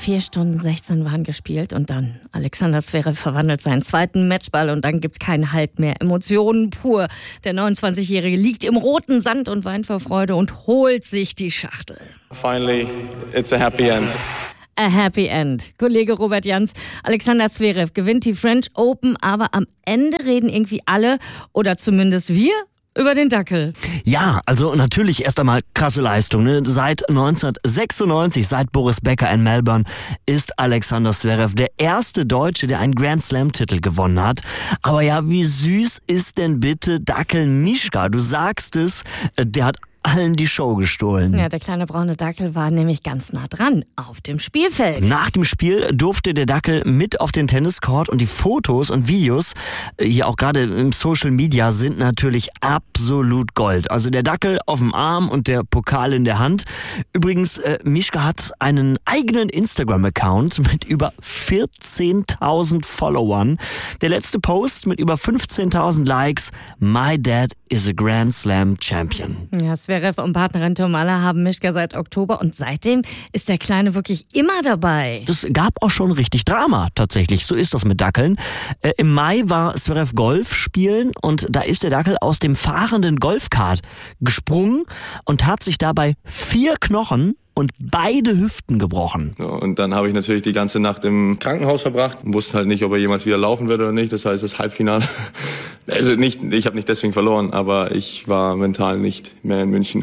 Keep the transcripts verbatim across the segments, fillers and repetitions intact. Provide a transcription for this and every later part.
vier Stunden sechzehn waren gespielt und dann Alexander Zverev verwandelt seinen zweiten Matchball und dann gibt's keinen Halt mehr. Emotionen pur. Der neunundzwanzigjährige liegt im roten Sand und weint vor Freude und holt sich die Schachtel. Finally, it's a happy end. A happy end. Kollege Robert Jans, Alexander Zverev gewinnt die French Open, aber am Ende reden irgendwie alle, oder zumindest wir, über den Dackel. Ja, also natürlich erst einmal krasse Leistung. Ne? Seit neunzehnhundertsechsundneunzig, seit Boris Becker in Melbourne, ist Alexander Zverev der erste Deutsche, der einen Grand Slam-Titel gewonnen hat. Aber ja, wie süß ist denn bitte Dackel Mischka? Du sagst es, der hat allen die Show gestohlen. Ja, der kleine braune Dackel war nämlich ganz nah dran, auf dem Spielfeld. Nach dem Spiel durfte der Dackel mit auf den Tenniscourt und die Fotos und Videos, hier auch gerade im Social Media, sind natürlich absolut Gold. Also der Dackel auf dem Arm und der Pokal in der Hand. Übrigens, äh, Mischka hat einen eigenen Instagram-Account mit über vierzehntausend Followern. Der letzte Post mit über fünfzehntausend Likes. My dad is a Grand Slam Champion. Ja, Zverev und Partnerin Tomalla haben Mischka seit Oktober und seitdem ist der Kleine wirklich immer dabei. Das gab auch schon richtig Drama tatsächlich, so ist das mit Dackeln. Äh, Im Mai war Zverev Golf spielen und da ist der Dackel aus dem fahrenden Golfkart gesprungen und hat sich dabei vier Knochen und beide Hüften gebrochen. Ja, und dann habe ich natürlich die ganze Nacht im Krankenhaus verbracht und wusste halt nicht, ob er jemals wieder laufen wird oder nicht. Das heißt, das Halbfinale, also nicht, ich habe nicht deswegen verloren, aber ich war mental nicht mehr in München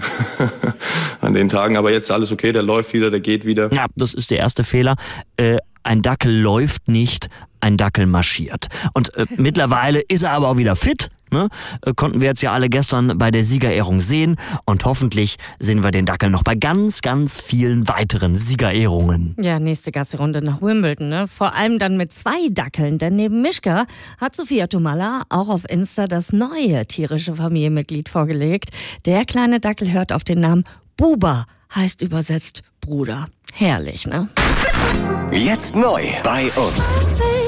an den Tagen. Aber jetzt alles okay, der läuft wieder, der geht wieder. Ja, das ist der erste Fehler. Äh, ein Dackel läuft nicht, ein Dackel marschiert. Und äh, mittlerweile ist er aber auch wieder fit. Ne? Äh, konnten wir jetzt ja alle gestern bei der Siegerehrung sehen. Und hoffentlich sehen wir den Dackel noch bei ganz, ganz vielen weiteren Siegerehrungen. Ja, nächste Gasserunde nach Wimbledon, ne? Vor allem dann mit zwei Dackeln, denn neben Mischka hat Sophia Tomalla auch auf Insta das neue tierische Familienmitglied vorgelegt. Der kleine Dackel hört auf den Namen Buba, heißt übersetzt Bruder. Herrlich, ne? Jetzt neu bei uns.